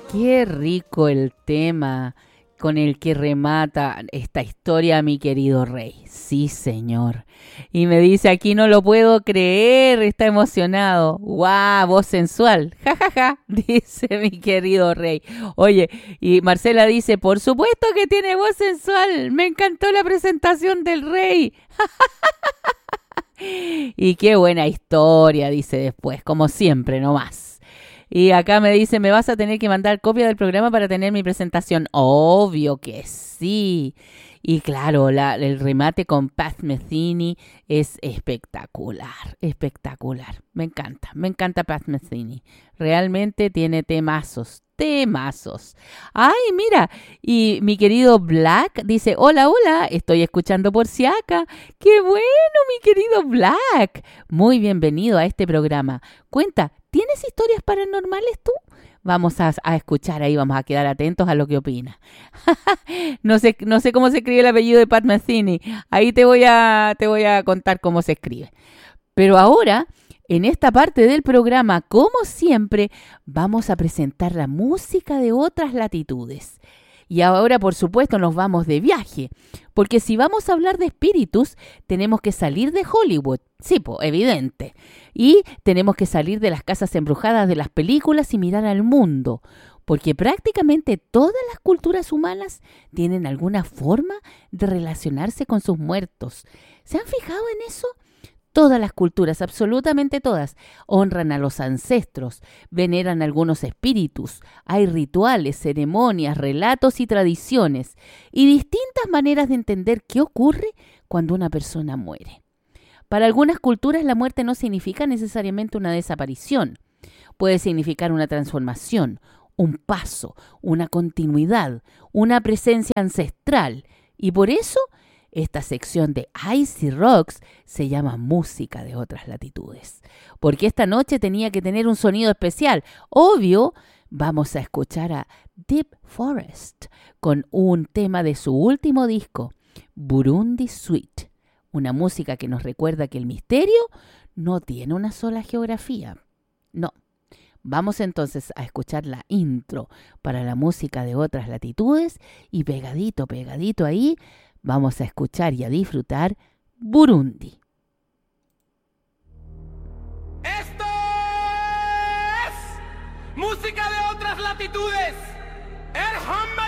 Qué rico el tema con el que remata esta historia mi querido rey. Sí, señor. Y me dice, aquí no lo puedo creer, está emocionado. ¡Guau! Voz sensual. Ja, ja, ja, dice mi querido rey. Oye, y Marcela dice, por supuesto que tiene voz sensual. Me encantó la presentación del rey. Y qué buena historia, dice después, como siempre, nomás. Y acá me dice, me vas a tener que mandar copia del programa para tener mi presentación. Obvio que sí. Y claro, el remate con Pat Metheny es espectacular, espectacular. Me encanta Pat Metheny. Realmente tiene temazos, temazos. Ay, mira, y mi querido Black dice, hola, hola, estoy escuchando por si acá. ¡Qué bueno, mi querido Black! Muy bienvenido a este programa. Cuenta, ¿tienes historias paranormales tú? Vamos a escuchar ahí, vamos a quedar atentos a lo que opina. No sé cómo se escribe el apellido de Pat Metheny. Ahí te voy a contar cómo se escribe. Pero ahora, en esta parte del programa, como siempre, vamos a presentar la música de otras latitudes. Y ahora, por supuesto, nos vamos de viaje, porque si vamos a hablar de espíritus, tenemos que salir de Hollywood. Sí, pues, evidente. Y tenemos que salir de las casas embrujadas de las películas y mirar al mundo, porque prácticamente todas las culturas humanas tienen alguna forma de relacionarse con sus muertos. ¿Se han fijado en eso? Todas las culturas, absolutamente todas, honran a los ancestros, veneran a algunos espíritus, hay rituales, ceremonias, relatos y tradiciones, y distintas maneras de entender qué ocurre cuando una persona muere. Para algunas culturas la muerte no significa necesariamente una desaparición, puede significar una transformación, un paso, una continuidad, una presencia ancestral, y por eso esta sección de Icy Rocks se llama Música de otras latitudes, porque esta noche tenía que tener un sonido especial. Obvio, vamos a escuchar a Deep Forest con un tema de su último disco, Burundi Suite, una música que nos recuerda que el misterio no tiene una sola geografía. No. Vamos entonces a escuchar la intro para la música de otras latitudes y pegadito ahí, vamos a escuchar y a disfrutar Burundi. Esto es música de otras latitudes. El